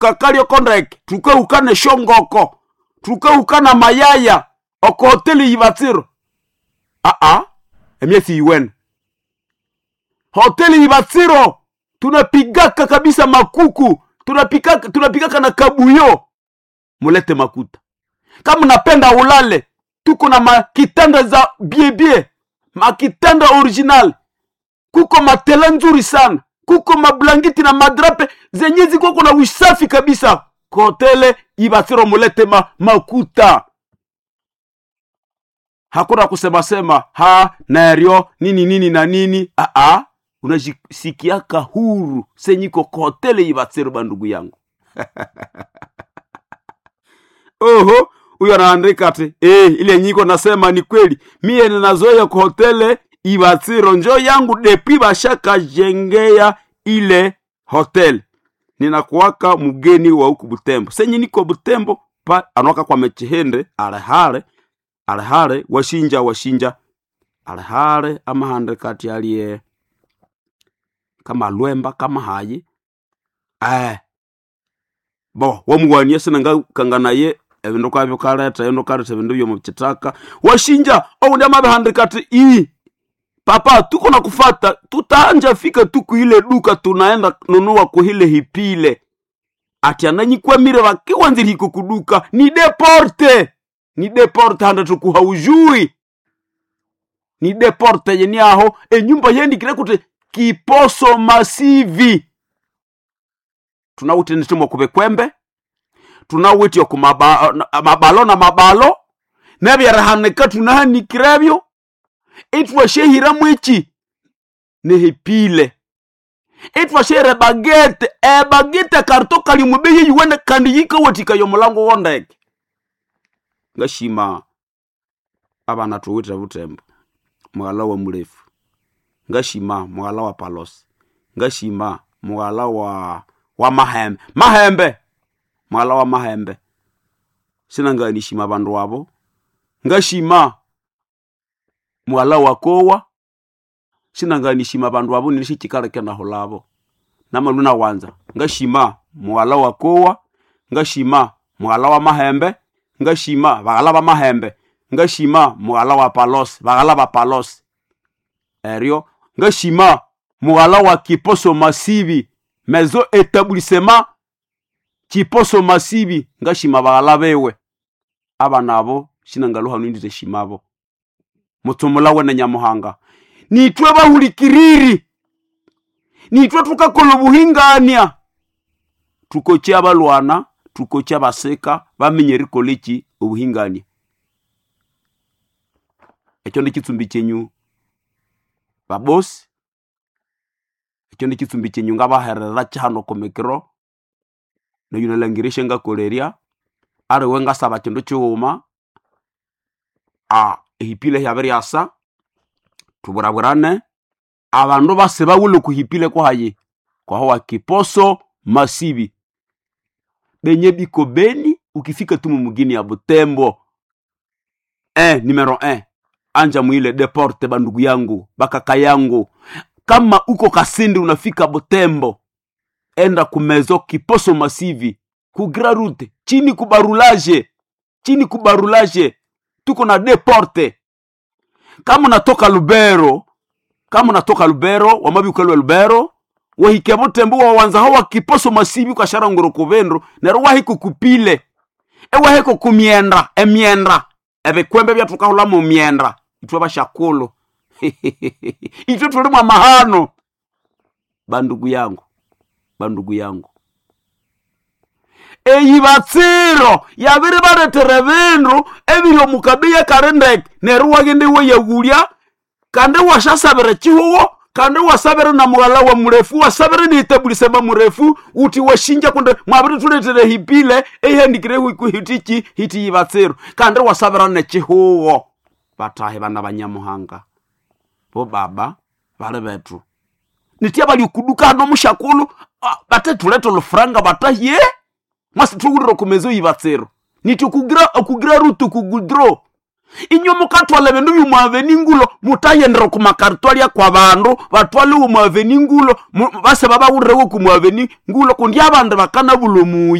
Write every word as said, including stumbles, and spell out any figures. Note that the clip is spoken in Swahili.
kakalio kondeke tuke ukane shongoko tuke ukana mayaya oko hoteli Ibatsiro. Ah ah, emiesi iwen. Hoteli Ibatsiro tunapigaka kabisa makuku, tunapigaka tunapigaka na kabuyo. Mulete makuta. Kama napenda ulale, tuko na makitanda za biebie, makitanda original. Kuko matela nzuri sana, kuko mablangiti na madrape zenye ziko kuna usafi kabisa. Hoteli Ibatsiro mulete ma, makuta. Hakuna kusema sema ha nario nini nini na nini. Ah ah, unajisikiaka huru senyiko kwa hoteli Ibatsiro bandugu yangu. Oho, huyo anaandika ati eh, ile nyiko nasema ni kweli. Mie ninazoea kwa hoteli Ibatsiro, njo yangu depi bashaka jengea ile hotel. Ninakuwaka mgeni wa huku Butembo. Senyi niko Butembo pa anoka kwa mechehende alehare alehare washinja washinja alehare ama hande kati aliye kama Lwemba kama hayi eh bo wamugwanie sinanga kanganaye ebindu kwabyo kaleta endo kaleta ebindu byo mubitaka washinja au ndama bahande kati i papa tuko na kufata tutaanja fika tuku ile duka tunaenda nunua kuhile hipile ati ananyi kwa mire wakiwanziri hiko kuduka ni deporte ni deporte handa tuku haujui ni deporte yeni aho e nyumba yendi kile kute Kiposo Masivi tunawuti nitimo kubekwembe tunawuti yo kumabalo na mabalo nebi yarahaneka tunahani kirabyo itwa shehira mwichi nehipile itwa shere bagete e bagete karto kali mubeye yuwene kandi yika watika yo mulango wondeke ngashima abana tuwita Butembo mwala wa murefu ngashima mwala wa Palos ngashima mwala wa wa mahembe mahembe mwala wa mahembe sinanga nishima bandu wabo ngashima mwala wa Kowa sinanga nishima bandu wabo nilishikikala kena holabo namaluna wanza ngashima mwala wa Kowa ngashima mwala wa mahembe ngashima bagala ba mahembe ngashima mwala wa Palos bagala ba Palos erio ngashima mwala wa Kiposo Masivi mezo etablissement Kiposo Masivi ngashima bagala bewe aba nabo sinangaluha nindite shimabo mutumula wena Nyamuhanga nitwe bahulikiriri nitwe tukakola buhingania tukoche abalwana tukoche abaseka bamenyeri koleki obuhingania ekyo ndikitsumbi cyenyu babosi ekyo ndikitsumbi cyenyu ngabaherera cyano komekero no yunalangirisha ngakoleria ari wenga saba kindu cyuma a ehipile yabere asa tuburaburane abandu base bawule kuhipile kwa haye kwa hawa Kiposo Masivi benye biko Beni ukifika tu mugini ya Butembo eh numero un anja muile deporte bandugu yangu bakaka yangu kama uko Kasindi unafika Butembo enda kumezo Kiposo Masivi ku Grand Route chini kubarulaje chini kubarulaje tuko na deporte kama unatoka Lubero kama unatoka Lubero wamabi ukalwa Lubero wahike Butembo wawanza hawa Kiposo Masivi kwa shara ngoro kovendro nero wahiko kupile e wahiko kumiendra emiendra ebe kwembe bya tukahula mu miendra itwe bashakolo itwe tulimwa mahano bandugu yangu bandugu yangu Ibatsiro yabiri baretere bindu ebiro mukabiye karendek neru wagende we yagulia kande washasabere chihuwo kande wasabere na mwala wa murefu wasabere ni etablissement murefu uti washinja kunde mwabiri tuletere hipile ehendikire ku hitichi hiti Ibatsiro kande wasabere na chihuwo batahe bana Banyamuhanga bo baba bale betu nitia bali kuduka no mushakulu bate tuleto lufranga bataye masi tuwuro kumezo Ibatsiro niti kugira kugira rutu kugudro inyo mukatwala bindu byumwaveni ngulo mutayendera kumakartwalia kwa bandu batwale umwaveni ngulo base baba urrewo kumwaveni ngulo kundi abandu bakana bulomuyi